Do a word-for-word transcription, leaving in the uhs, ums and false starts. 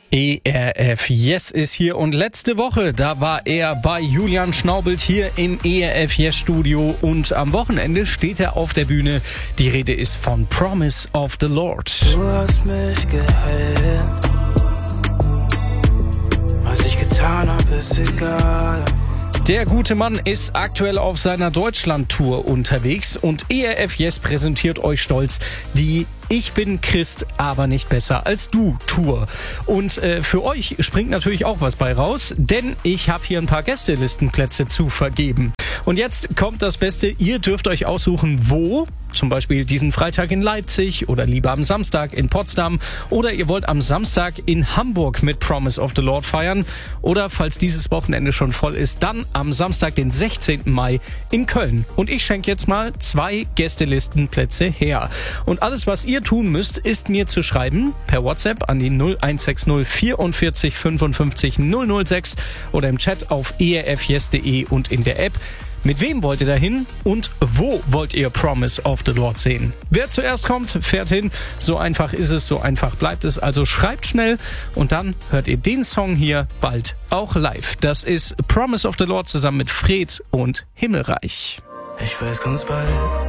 E R F Yes ist hier und letzte Woche, da war er bei Julian Schnaubelt hier im E R F Yes Studio und am Wochenende steht er auf der Bühne. Die Rede ist von Promise of the Lord. Du hast mich geheilt, was ich getan hab, ist egal. Der gute Mann ist aktuell auf seiner Deutschland-Tour unterwegs und E R F Yes präsentiert euch stolz die Ich bin Christ, aber nicht besser als du Tour. Und äh, für euch springt natürlich auch was bei raus, denn ich habe hier ein paar Gästelistenplätze zu vergeben. Und jetzt kommt das Beste, ihr dürft euch aussuchen, wo, zum Beispiel diesen Freitag in Leipzig oder lieber am Samstag in Potsdam oder ihr wollt am Samstag in Hamburg mit Promise of the Lord feiern oder falls dieses Wochenende schon voll ist, dann am Samstag, den sechzehnten Mai in Köln. Und ich schenke jetzt mal zwei Gästelistenplätze her. Und alles, was ihr tun müsst, ist mir zu schreiben per WhatsApp an die null eins sechs null vierundvierzig fünfundfünfzig null null sechs oder im Chat auf e r f yes punkt de und in der App. Mit wem wollt ihr dahin und wo wollt ihr Promise of the Lord sehen? Wer zuerst kommt, fährt hin. So einfach ist es, so einfach bleibt es. Also schreibt schnell und dann hört ihr den Song hier bald auch live. Das ist Promise of the Lord zusammen mit Fred und Himmelreich. Ich weiß ganz bald.